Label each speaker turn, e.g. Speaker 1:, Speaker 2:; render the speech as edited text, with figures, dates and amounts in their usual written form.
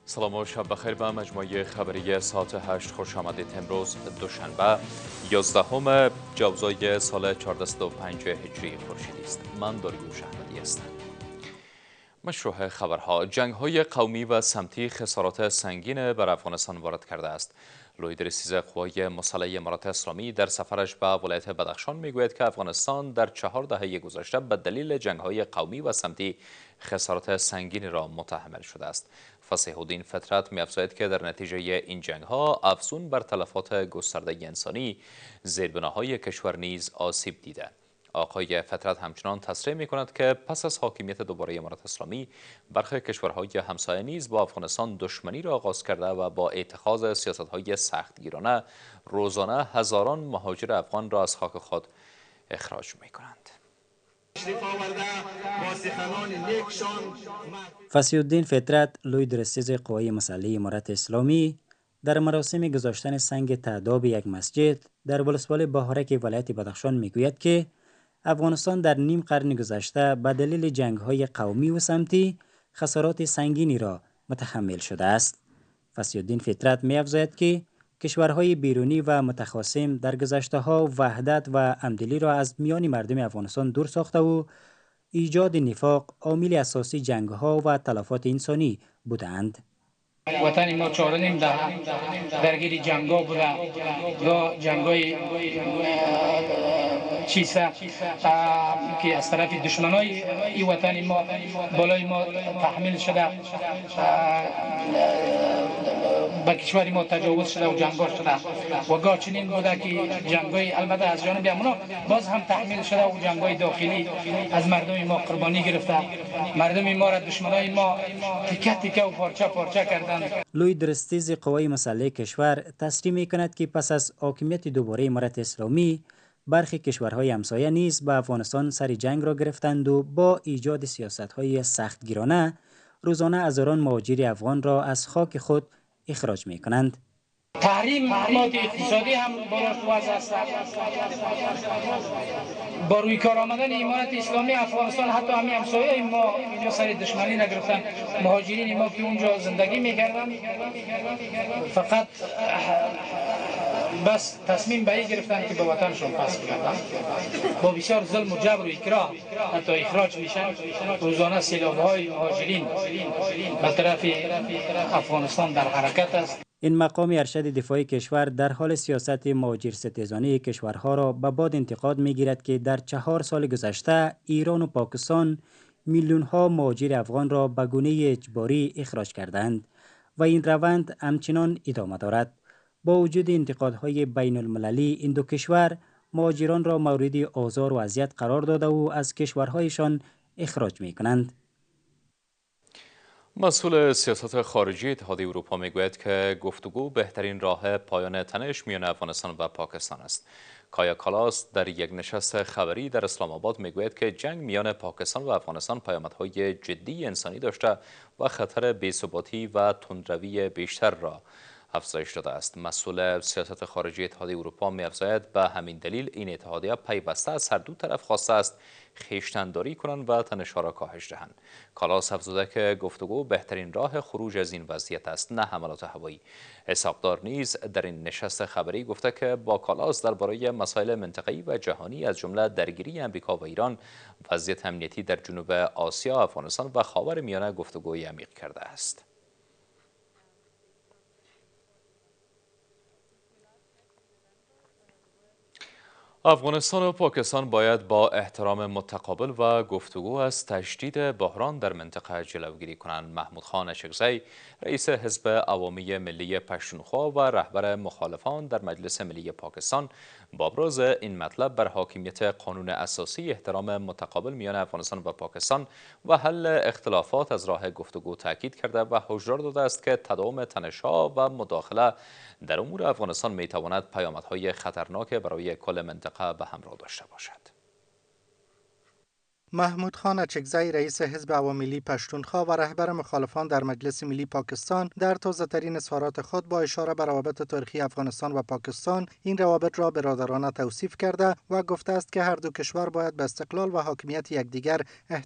Speaker 1: سلام و شب بخیر به مجموعه خبری ساعت 8 خوش آمدید. امروز دوشنبه 11 جوزای سال 1405 هجری خورشیدی است. من داریوش احمدی هستم. مشروع خبرها: جنگ‌های قومی و سمتی خسارات سنگین بر افغانستان وارد کرده است. لوید 13 قوای مسلح امارات اسلامی در سفرش به ولایت بدخشان میگوید که افغانستان در 4 دهه گذشته به دلیل جنگ‌های قومی و سمتی خسارات سنگین را متحمل شده است. فصیح الدین فطرت می‌افزاید که در نتیجه این جنگ‌ها افزون بر تلفات گسترده انسانی، زیربناهای کشور نیز آسیب دیده. آقای فطرت همچنان تصریح می‌کند که پس از حاکمیت دوباره امارات اسلامی، برخی کشورهای همسایه نیز با افغانستان دشمنی را آغاز کرده و با اتخاذ سیاست‌های سختگیرانه روزانه هزاران مهاجر افغان را از خاک خود اخراج می‌کنند.
Speaker 2: فصیح الدین فطرت، لوی درستیز قوای مسلح امارت اسلامی، در مراسم گذاشتن سنگ تعداب یک مسجد در ولسوالی بهارک ولایت بدخشان میگوید که افغانستان در نیم قرن گذشته به دلیل جنگ‌های قومی و سمتی خسارات سنگینی را متحمل شده است. فصیح الدین فطرت می‌افزاید که کشورهای بیرونی و متخاصم در گذشته‌ها وحدت و همدلی را از میان مردم افغانستان دور ساخته و ایجاد نفاق عامل اساسی جنگ‌ها و تلفات انسانی بودند.
Speaker 3: وطن ما 4.5 دهه درگیر جنگا بوده، یا جنگای چیسه که از طرف دشمنای این وطن ما بالای ما تحمیل شده، به کشور ما تجاوز شده و جنگا شده و گاه چنین بوده که جنگای البته از جانب امنا باز هم تحمیل شده و جنگای داخلی از مردم ما قربانی گرفته. مردم ما را دشمنای ما تیکه تیکه و پارچه پارچه کردند.
Speaker 2: لوی درستیز قوای مسلح کشور تصریح می‌کند که پس از حاکمیت دوباره امارت اسلامی، برخی کشورهای همسایه نیز به افغانستان سر جنگ را گرفتند و با ایجاد سیاست‌های سختگیرانه روزانه هزاران مهاجر افغان را از خاک خود اخراج می‌کنند.
Speaker 3: تحریم مقامات اقتصادی هم بالاش وضع است. با روی کار آمدن امارت اسلامی افغانستان حتی همین همسایه ما سر دشمنی نگرفتن. مهاجرین ما که اونجا زندگی میکردن فقط بس تصمیم به این گرفتن که به وطنشون پس بگردن. با بسیار ظلم و جبر و اکراه حتی اخراج میشن. روزانه سیلاب‌های مهاجرین به طرف افغانستان در حرکت است.
Speaker 2: این مقام ارشد دفاعی کشور در حال سیاست مهاجر ستیزانه کشورها را به باد انتقاد می‌گیرد که در 4 سال گذشته ایران و پاکستان میلیون‌ها مهاجر افغان را به گونه اجباری اخراج کردند و این روند همچنان ادامه دارد. با وجود انتقادهای بین المللی، این دو کشور مهاجران را مورد آزار و اذیت قرار داده و از کشورهایشان اخراج می‌کنند.
Speaker 1: مسئول سیاست خارجی اتحادیه اروپا میگوید که گفتگو بهترین راه پایان تنش میان افغانستان و پاکستان است. کایا کالاس در یک نشست خبری در اسلام آباد میگوید که جنگ میان پاکستان و افغانستان پیامدهای جدی انسانی داشته و خطر بی‌ثباتی و تندروی بیشتر را افزایش داده است. مسئول سیاست خارجی اتحادیه اروپا می‌افزاید به همین دلیل این اتحادیه پیوسته از هر دو طرف خواسته است خویشتن‌داری کنند و تنش‌ها را کاهش دهند. کالاس افزوده که گفتگو بهترین راه خروج از این وضعیت است، نه حملات هوایی. اسحاق‌دار نیز در این نشست خبری گفته که با کالاس درباره مسائل منطقه‌ای و جهانی از جمله درگیری امریکا و ایران، وضعیت امنیتی در جنوب آسیا، افغانستان و خاورمیانه گفتگوی عمیق کرده است. افغانستان و پاکستان باید با احترام متقابل و گفتگو از تشدید بحران در منطقه جلوگیری کنند. محمود خان اچکزی، رئیس حزب عوامی ملی پشتونخوا و رهبر مخالفان در مجلس ملی پاکستان، با ابراز این مطلب بر حاکمیت قانون اساسی، احترام متقابل میان افغانستان و پاکستان و حل اختلافات از راه گفتگو تاکید کرده و هشدار داده است که تداوم تنش‌ها و مداخله در امور افغانستان میتواند پیامدهای خطرناک برای کل منطقه به همراه داشته باشد.
Speaker 4: محمود خان اچکزی، رئیس حزب عوامی ملی پشتونخوا و رهبر مخالفان در مجلس ملی پاکستان، در تازه‌ترین اظهارات خود با اشاره به روابط تاریخی افغانستان و پاکستان این روابط را برادرانه توصیف کرده و گفته است که هر دو کشور باید به استقلال و حاکمیت یکدیگر